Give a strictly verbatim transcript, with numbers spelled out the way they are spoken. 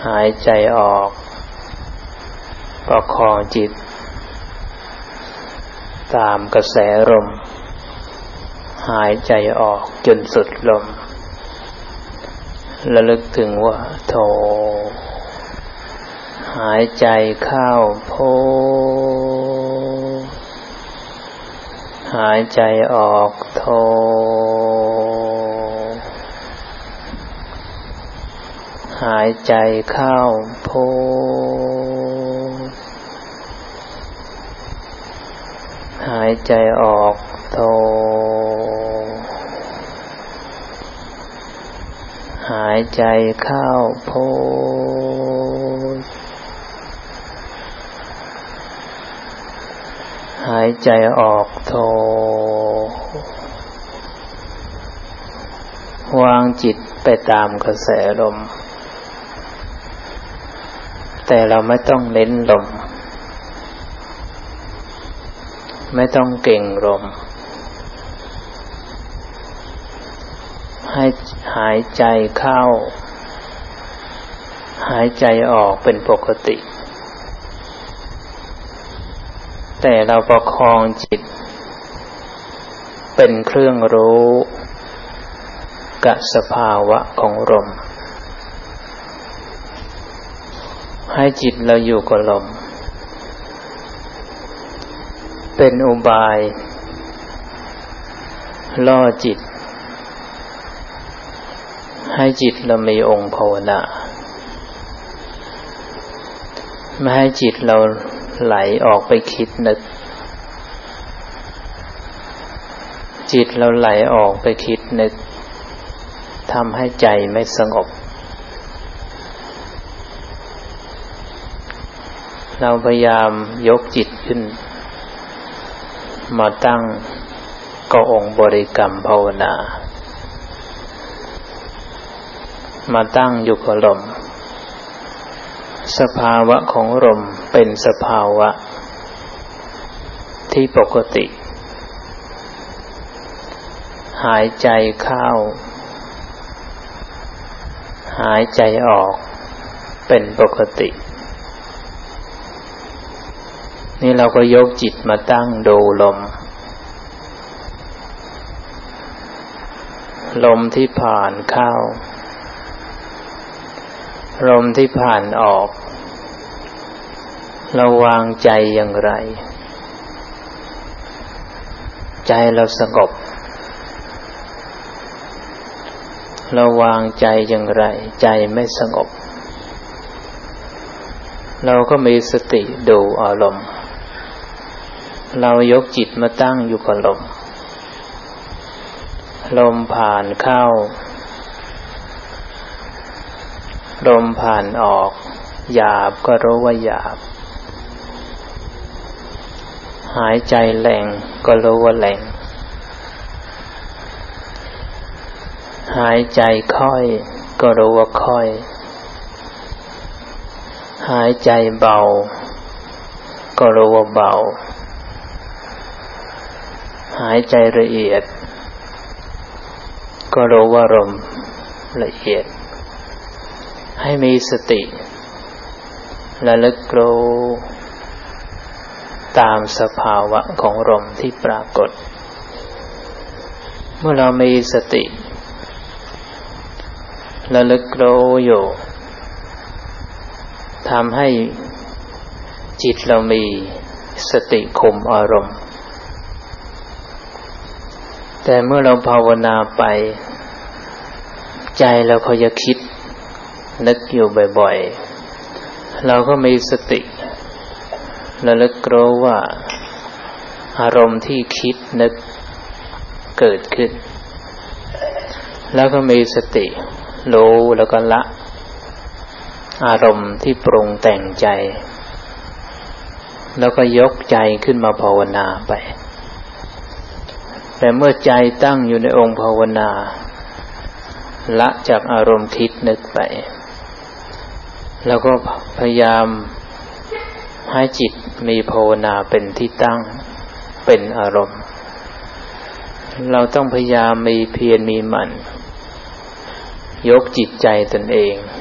หายใจออกประคองจิตตามกระแสลมหายใจออกจนสุดลมระลึกถึงว่าโธหายใจเข้าโพหายใจออกโธหายใจเข้าโพหายใจออกโธหายใจเข้าโพหายใจออกโธวางจิตไปตามกระแสลมแต่เราไม่ต้องเน้นลมไม่ต้องเก่งลมให้หายใจเข้าหายใจออกเป็นปกติแต่เราประคองจิตเป็นเครื่องรู้กับสภาวะของลมให้จิตเราอยู่กับลมเป็นอุบายล่อจิตให้จิตเรามีองค์ภาวนาไม่ให้จิตเราไหลออกไปคิดนึกจิตเราไหลออกไปคิดนึกทำให้ใจไม่สงบเราพยายามยกจิตขึ้นมาตั้งกับองค์บริกรรมภาวนามาตั้งอยู่กับลมสภาวะของลมเป็นสภาวะที่ปกติหายใจเข้าหายใจออกเป็นปกตินี่เราก็ยกจิตมาตั้งดูลมลมที่ผ่านเข้าลมที่ผ่านออกเราวางใจอย่างไรใจเราสงบเราวางใจอย่างไรใจไม่สงบเราก็มีสติดูอารมณ์เรายกจิตมาตั้งอยู่กับลมลมผ่านเข้าลมผ่านออกหยาบก็รู้ว่าหยาบหายใจแรงก็รู้ว่าแรงหายใจค่อยก็รู้ว่าค่อยหายใจเบาก็รู้ว่าเบาหายใจละเอียดก็รู้ว่าลมละเอียดให้มีสติระลึกรู้ตามสภาวะของลมที่ปรากฏเมื่อเรามีสติระลึกรู้อยู่ทำให้จิตเรามีสติคุมอารมณ์แต่เมื่อเราภาวนาไปใจเราเขาจะคิดนึกอยู่บ่อยๆเราก็มีสติระลึกรู้ว่าอารมณ์ที่คิดนึกเกิดขึ้นแล้วก็มีสติรู้แล้วก็ละอารมณ์ที่ปรุงแต่งใจแล้วก็ยกใจขึ้นมาภาวนาไปแต่เมื่อใจตั้งอยู่ในองค์ภาวนาละจากอารมณ์คิดนึกไปแล้วก็พยายามให้จิตมีภาวนาเป็นที่ตั้งเป็นอารมณ์เราต้องพยายามมีเพียรมีหมั่นยกจิตใจตนเอง